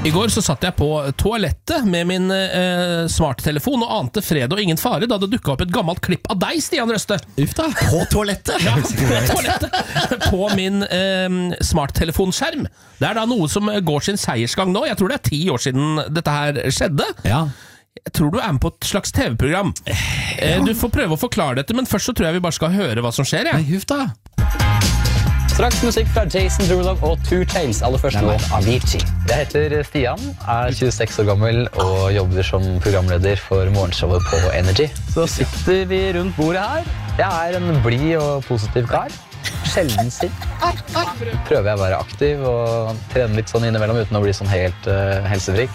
I går så satt jeg på toalettet med min smarttelefon og ante fred og ingen fare da det dukket opp et gammelt klipp av deg, Stian Røste. Ufta. På toalettet? Ja, på toalettet. På min smarttelefonskjerm. Det da noe som går sin seiersgang nå. Jeg tror det 10 år siden dette her skjedde. Ja. Jeg tror du med på et slags TV-program. Du får prøve å forklare dette, men først så tror jeg vi bare skal høre hva som skjer. Nei, Ufta. Straks musikk fra Jason Derulo og Two Chainz. Aller først nå Avicii. Jeg heter Stian, 26 år gammel og jobber som programleder for morgenshowet på Energy. Så sitter vi rundt bordet her. Jeg en blid og positiv kar. Sjelden sint. Prøver jeg å være aktiv og trene litt sånn innimellom uten å bli sånn helt helsefrik.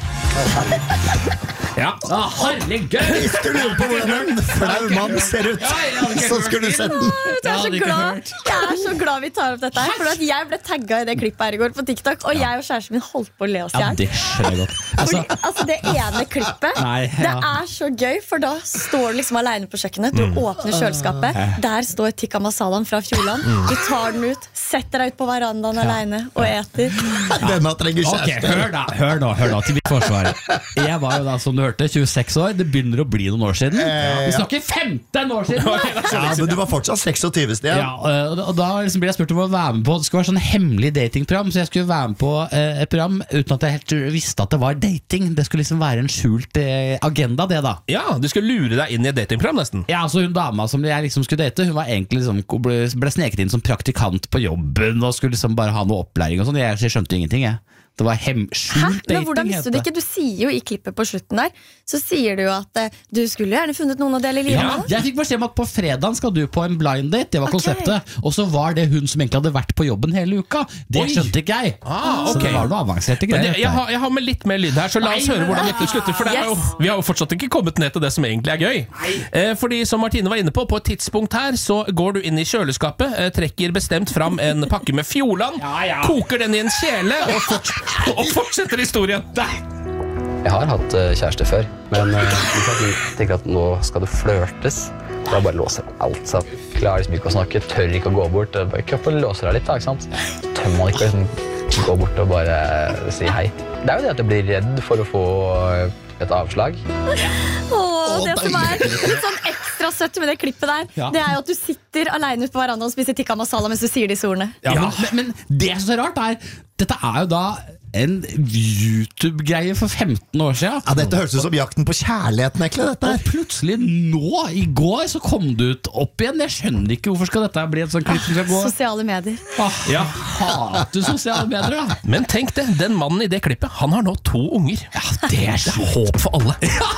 Ja. Herregud! Hvis du lurer på hvordan en flau mann ser ut, så skulle du sett den. Jeg så glad vi tar opp dette her, for jeg ble tagget i det klippet her i går på TikTok, og jeg og kjæresten min holdt på å le oss Ja, ihjel. det skjønner jeg godt. Altså det ene klippet, Nei, det ja. så gøy, for da står du liksom alene på kjøkkenet, du åpner kjøleskapet, der står tikka masalaen fra Fjordland, du tar den ut, setter deg ut på verandaen alene og eter. Denne trenger Ok, kjæreste. hør nå, til mitt forsvar. Jeg var jo da, som du hørte, 26 år. Det begynner å bli noen år siden. Vi snakker 15 år siden! Ja, men du var fortsatt 26, Stian. Ja, og da liksom ble jeg spurt om å være med på. Det skulle være sånn hemmelig datingprogram, så jeg skulle være med på et program uten at jeg helt visste at det var dating. Det skulle liksom være en skjult agenda, det da. Ja, du skulle lure deg inn i et datingprogram nesten. Ja, altså hun dama som jeg liksom skulle date, hun var egentlig liksom, ble sneket inn som praktikant på jobben og skulle liksom bare ha noe opplæring og sånn. Jeg skjønte ingenting, jeg. Det var skjult dating. Men hvordan visste du det ikke? Du sier jo i klippet på slutten der, så sier du jo at du skulle gjerne funnet noen å dele livet med. Jeg fikk beskjed om at på fredagen skal du på en blind date. Det var konseptet. Og så var det hun som egentlig hadde vært på jobben hele uka. Det skjønte ikke jeg. Ok. Så det var noe avanserte greier. Jeg har med litt mer lyd her, så la oss høre hvordan dette slutter. For vi har jo fortsatt ikke kommet ned til det som egentlig gøy. Fordi som Martine var inne på et tidspunkt her, så går du inn i kjøleskapet, trekker bestemt fram en pakke med Fjordland, koker den i en kjele og fortsetter historien. Jeg har hatt kjæreste før, men jeg tenker at nå skal det flørtes. Da bare låser alt, så klarer liksom ikke å snakke, tør ikke å gå bort. Bare kroppen låser deg litt, da, ikke sant? Tør man ikke liksom gå bort og bare si hei. Det jo det at jeg blir redd for å få et avslag. Det som litt sånn ekstra søtt med det klippet der, det jo at du sitter alene ute på verandaen og spiser tikka masala mens du sier disse ordene. Men det som så rart dette jo da en YouTube-greie for 15 år siden. Ja, dette høres ut som jakten på kjærligheten, egentlig, dette her. Og plutselig nå, i går, så kom det ut opp igjen. Jeg skjønner ikke hvorfor skal dette bli et sånt klipp som skal gå. Sosiale medier. Ja. Hater sosiale medier, da. Men tenk det, den mannen i det klippet, han har nå 2 unger. Ja, det håp for alle.